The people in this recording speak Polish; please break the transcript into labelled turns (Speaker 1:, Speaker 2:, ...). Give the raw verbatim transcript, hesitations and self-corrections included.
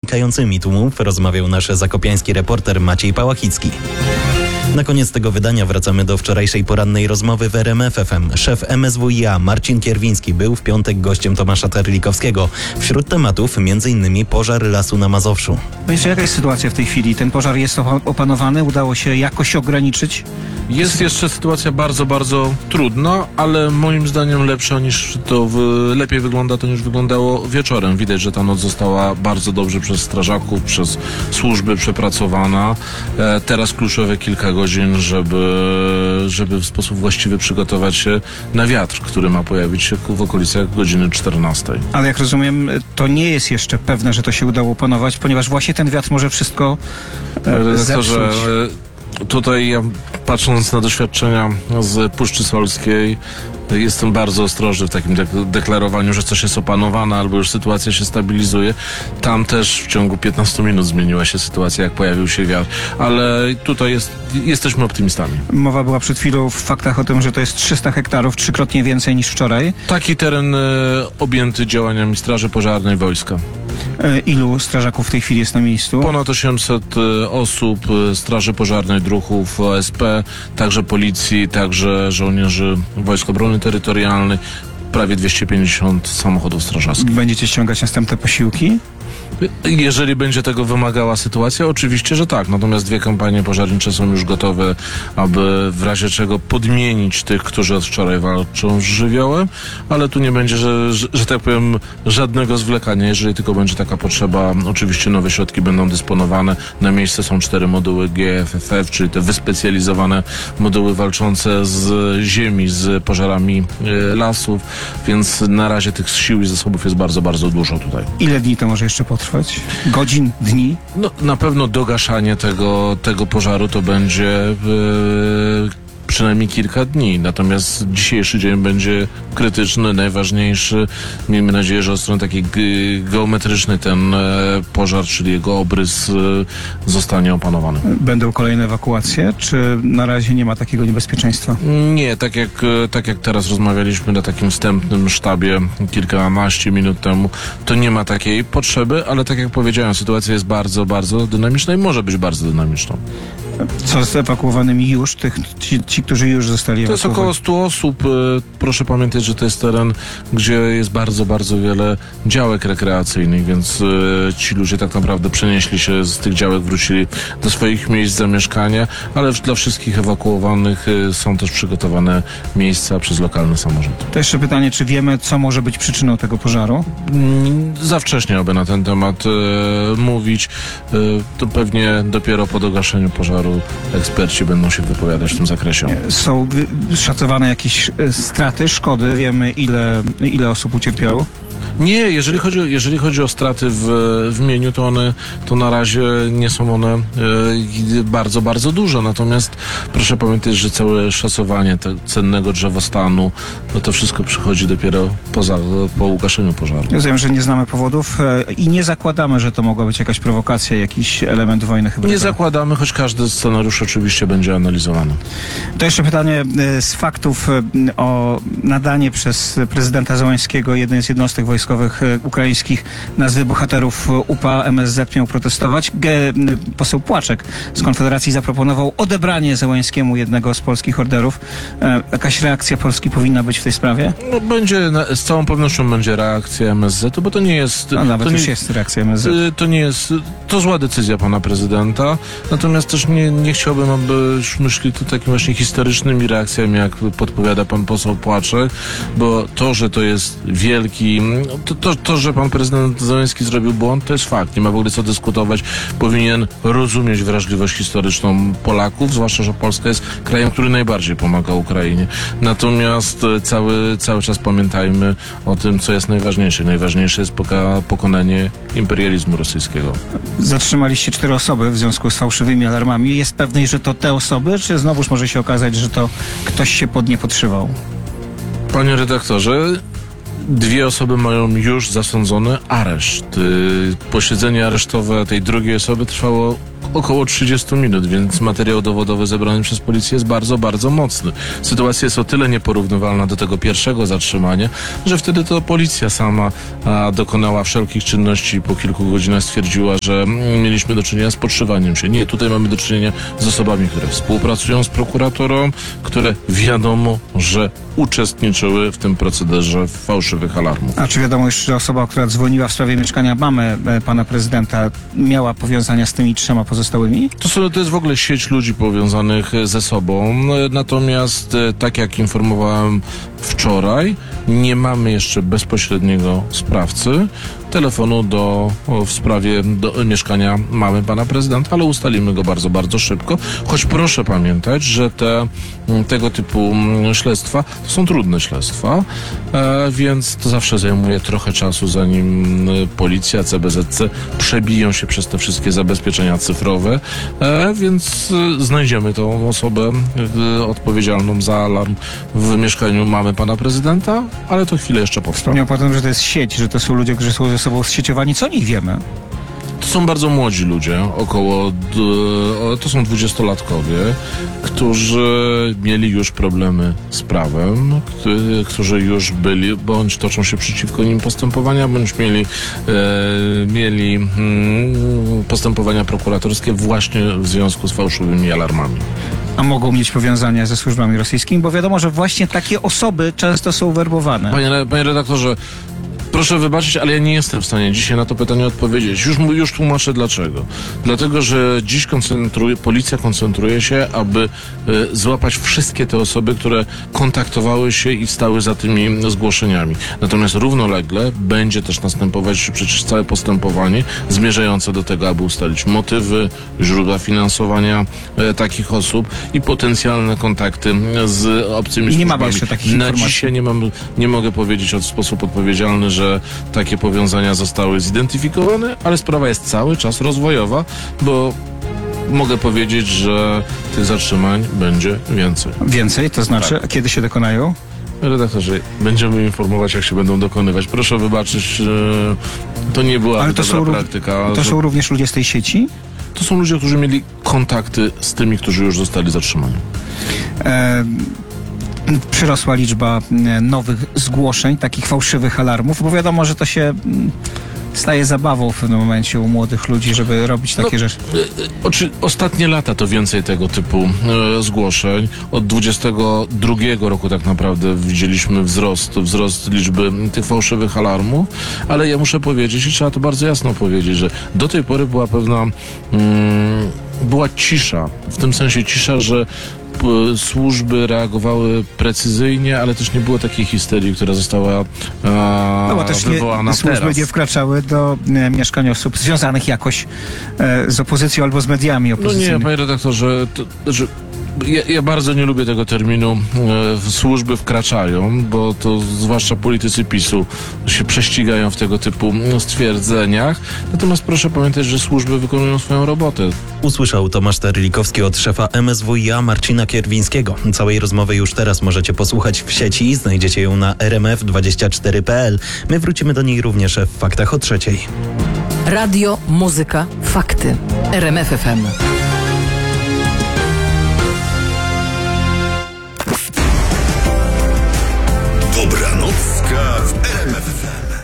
Speaker 1: unikającymi tłumów rozmawiał nasz zakopiański reporter Maciej Pałachicki. Na koniec tego wydania wracamy do wczorajszej porannej rozmowy w R M F F M. Szef M S W i A Marcin Kierwiński był w piątek gościem Tomasza Terlikowskiego. Wśród tematów między innymi pożar lasu na Mazowszu.
Speaker 2: Więc jaka jest sytuacja w tej chwili? Ten pożar jest opanowany? Udało się jakoś ograniczyć?
Speaker 3: Jest jeszcze sytuacja bardzo, bardzo trudna, ale moim zdaniem lepsza niż to, w, lepiej wygląda to niż wyglądało wieczorem. Widać, że ta noc została bardzo dobrze przez strażaków, przez służby przepracowana. E, teraz kluczowe kilka godzin, żeby, żeby w sposób właściwy przygotować się na wiatr, który ma pojawić się w okolicach godziny czternastej.
Speaker 2: Ale jak rozumiem, to nie jest jeszcze pewne, że to się udało opanować, ponieważ właśnie ten wiatr może wszystko e, zepsuć.
Speaker 3: Tutaj ja, patrząc na doświadczenia z Puszczy Solskiej, jestem bardzo ostrożny w takim deklarowaniu, że coś jest opanowane albo już sytuacja się stabilizuje. Tam też w ciągu piętnastu minut zmieniła się sytuacja, jak pojawił się wiatr. Ale tutaj jest, jesteśmy optymistami.
Speaker 2: Mowa była przed chwilą w faktach o tym, że to jest trzysta hektarów, trzykrotnie więcej niż wczoraj.
Speaker 3: Taki teren e, objęty działaniami Straży Pożarnej, wojska.
Speaker 2: E, ilu strażaków w tej chwili jest na miejscu?
Speaker 3: Ponad osiemset osób, Straży Pożarnej, druhów, O S P, także policji, także żołnierzy Wojsk Obrony Terytorialnej, prawie dwieście pięćdziesiąt samochodów strażackich.
Speaker 2: Będziecie ściągać następne posiłki?
Speaker 3: Jeżeli będzie tego wymagała sytuacja, oczywiście, że tak. Natomiast dwie kampanie pożarnicze są już gotowe, aby w razie czego podmienić tych, którzy od wczoraj walczą z żywiołem, ale tu nie będzie, że, że, że tak powiem, żadnego zwlekania. Jeżeli tylko będzie taka potrzeba, oczywiście nowe środki będą dysponowane. Na miejsce są cztery moduły G F F F, czyli te wyspecjalizowane moduły walczące z ziemi, z pożarami y, lasów, więc na razie tych sił i zasobów jest bardzo, bardzo dużo tutaj.
Speaker 2: Ile dni to może jeszcze potrwać? Godzin, dni?
Speaker 3: No, na pewno dogaszanie tego, tego pożaru to będzie yy, przynajmniej kilka dni. Natomiast dzisiejszy dzień będzie krytyczny, najważniejszy. Miejmy nadzieję, że od strony takiej geometrycznej ten e, pożar, czyli jego obrys e, zostanie opanowany.
Speaker 2: Będą kolejne ewakuacje, czy na razie nie ma takiego niebezpieczeństwa?
Speaker 3: Nie, tak jak, tak jak teraz rozmawialiśmy na takim wstępnym sztabie kilkanaście minut temu, to nie ma takiej potrzeby, ale tak jak powiedziałem, sytuacja jest bardzo, bardzo dynamiczna i może być bardzo dynamiczna.
Speaker 2: Co z ewakuowanymi już, tych, ci, ci którzy już zostali
Speaker 3: To jest
Speaker 2: ewakuowani?
Speaker 3: około stu osób. Proszę pamiętać, że to jest teren, gdzie jest bardzo, bardzo wiele działek rekreacyjnych, więc ci ludzie tak naprawdę przenieśli się z tych działek, wrócili do swoich miejsc zamieszkania, ale dla wszystkich ewakuowanych są też przygotowane miejsca przez lokalny samorząd.
Speaker 2: To jeszcze pytanie, czy wiemy, co może być przyczyną tego pożaru?
Speaker 3: Za wcześnie, aby na ten temat e, mówić. E, to pewnie dopiero po dogaszeniu pożaru eksperci będą się wypowiadać w tym zakresie.
Speaker 2: Są szacowane jakieś straty, szkody? Wiemy, ile, ile osób ucierpiało?
Speaker 3: Nie, jeżeli chodzi, o, jeżeli chodzi o straty w, w mieniu, to one, to na razie nie są one e, bardzo, bardzo duże. Natomiast proszę pamiętać, że całe szacowanie te, cennego drzewostanu, no to wszystko przychodzi dopiero poza, po ugaszeniu pożaru.
Speaker 2: Rozumiem, że nie znamy powodów e, i nie zakładamy, że to mogła być jakaś prowokacja, jakiś element wojny hybrydowej.
Speaker 3: Nie zakładamy, choć każdy scenariusz oczywiście będzie analizowany.
Speaker 2: To jeszcze pytanie e, z faktów e, o nadanie przez prezydenta Zełańskiego jednej z jednostek wojskowych ukraińskich nazwy bohaterów U P A. M S Z miał protestować. Ge, poseł Płaczek z Konfederacji zaproponował odebranie Zełańskiemu jednego z polskich orderów. E, jakaś reakcja Polski powinna być w tej sprawie?
Speaker 3: No, będzie, z całą pewnością będzie reakcja M S Z, bo to nie jest...
Speaker 2: No nawet
Speaker 3: to
Speaker 2: już
Speaker 3: nie,
Speaker 2: jest reakcja M S Z.
Speaker 3: To nie jest... To zła decyzja pana prezydenta, natomiast też nie, nie chciałbym, abyśmy szli tu takimi właśnie historycznymi reakcjami, jak podpowiada pan poseł Płaczek, bo to, że to jest wielki... To, to, to, że pan prezydent Zełański zrobił błąd, to jest fakt. Nie ma w ogóle co dyskutować. Powinien rozumieć wrażliwość historyczną Polaków, zwłaszcza, że Polska jest krajem, który najbardziej pomaga Ukrainie. Natomiast cały, cały czas pamiętajmy o tym, co jest najważniejsze. Najważniejsze jest poka- pokonanie imperializmu rosyjskiego.
Speaker 2: Zatrzymaliście cztery osoby w związku z fałszywymi alarmami. Jest pewny, że to te osoby, czy znowuż może się okazać, że to ktoś się pod nie podszywał?
Speaker 3: Panie redaktorze, dwie osoby mają już zasądzony areszt. Posiedzenie aresztowe tej drugiej osoby trwało około trzydzieści minut, więc materiał dowodowy zebrany przez policję jest bardzo, bardzo mocny. Sytuacja jest o tyle nieporównywalna do tego pierwszego zatrzymania, że wtedy to policja sama a, dokonała wszelkich czynności i po kilku godzinach stwierdziła, że mm, mieliśmy do czynienia z podszywaniem się. Nie, tutaj mamy do czynienia z osobami, które współpracują z prokuratorą, które wiadomo, że uczestniczyły w tym procederze fałszywych alarmów.
Speaker 2: A czy wiadomo już, że osoba, która dzwoniła w sprawie mieszkania mamy e, pana prezydenta, miała powiązania z tymi trzema pozostałymi?
Speaker 3: To, są, to jest w ogóle sieć ludzi powiązanych ze sobą. Natomiast, e, tak jak informowałem wczoraj, nie mamy jeszcze bezpośredniego sprawcy telefonu do, o, w sprawie do mieszkania mamy pana prezydenta, ale ustalimy go bardzo, bardzo szybko. Choć proszę pamiętać, że te, tego typu śledztwa to są trudne śledztwa, e, więc to zawsze zajmuje trochę czasu, zanim policja, C B Z C przebiją się przez te wszystkie zabezpieczenia cyfrowe, e, więc e, znajdziemy tą osobę e, odpowiedzialną za alarm w mieszkaniu mamy pana prezydenta, ale to chwilę jeszcze potrwa.
Speaker 2: Wspomniał pan o tym, że to jest sieć, że to są ludzie, którzy są ze sobą zsieciowani. Co o nich wiemy?
Speaker 3: To są bardzo młodzi ludzie, około, d- to są dwudziestolatkowie, którzy mieli już problemy z prawem, którzy, którzy już byli, bądź toczą się przeciwko nim postępowania, bądź mieli, e, mieli mm, postępowania prokuratorskie właśnie w związku z fałszywymi alarmami.
Speaker 2: A mogą mieć powiązania ze służbami rosyjskimi? Bo wiadomo, że właśnie takie osoby często są werbowane.
Speaker 3: Panie, panie redaktorze, proszę wybaczyć, ale ja nie jestem w stanie dzisiaj na to pytanie odpowiedzieć. Już, mu- już tłumaczę dlaczego. Dlatego, że dziś koncentruje, policja koncentruje się, aby e, złapać wszystkie te osoby, które kontaktowały się i stały za tymi zgłoszeniami. Natomiast równolegle będzie też następować przecież całe postępowanie zmierzające do tego, aby ustalić motywy, źródła finansowania e, takich osób i potencjalne kontakty z obcymi
Speaker 2: I nie mamy
Speaker 3: służbami.
Speaker 2: jeszcze takich
Speaker 3: Na
Speaker 2: informacji.
Speaker 3: dzisiaj nie, mam, nie mogę powiedzieć w sposób odpowiedzialny, że takie powiązania zostały zidentyfikowane, ale sprawa jest cały czas rozwojowa, bo mogę powiedzieć, że tych zatrzymań będzie więcej.
Speaker 2: Więcej, to znaczy, kiedy się dokonają?
Speaker 3: Redaktorze, będziemy informować, jak się będą dokonywać. Proszę wybaczyć, że to nie była
Speaker 2: Ale to
Speaker 3: dobra
Speaker 2: są, ró-
Speaker 3: praktyka.
Speaker 2: to
Speaker 3: że-
Speaker 2: są również ludzie z tej sieci?
Speaker 3: to są ludzie, którzy mieli kontakty z tymi, którzy już zostali zatrzymani.
Speaker 2: E, przyrosła liczba e, nowych zgłoszeń, takich fałszywych alarmów, bo wiadomo, że to się mm, staje zabawą w pewnym momencie u młodych ludzi, żeby robić takie
Speaker 3: No,
Speaker 2: rzeczy.
Speaker 3: Oczy, ostatnie lata to więcej tego typu e, zgłoszeń. Od dwudziestego drugiego roku tak naprawdę widzieliśmy wzrost, wzrost liczby tych fałszywych alarmów, ale ja muszę powiedzieć i trzeba to bardzo jasno powiedzieć, że do tej pory była pewna mm, była cisza, w tym sensie cisza, że p- służby reagowały precyzyjnie, ale też nie było takiej histerii, która została e,
Speaker 2: No bo też
Speaker 3: wywołana
Speaker 2: nie, służby
Speaker 3: teraz.
Speaker 2: nie wkraczały do e, mieszkań osób związanych jakoś e, z opozycją albo z mediami
Speaker 3: No
Speaker 2: opozycyjnymi.
Speaker 3: nie, panie redaktorze, to, znaczy, ja, ja bardzo nie lubię tego terminu e, służby wkraczają, bo to zwłaszcza politycy PiSu się prześcigają w tego typu stwierdzeniach. Natomiast proszę pamiętać, że służby wykonują swoją robotę.
Speaker 1: Usłyszał Tomasz Terlikowski od szefa M S W i A Marcina Kierwińskiego. Całej rozmowy już teraz możecie posłuchać w sieci. Znajdziecie ją na r m f dwadzieścia cztery kropka p l. My wrócimy do niej również w Faktach o trzeciej.
Speaker 4: Radio, muzyka, fakty. R M F F M.
Speaker 5: Dobranocka w R M F F M.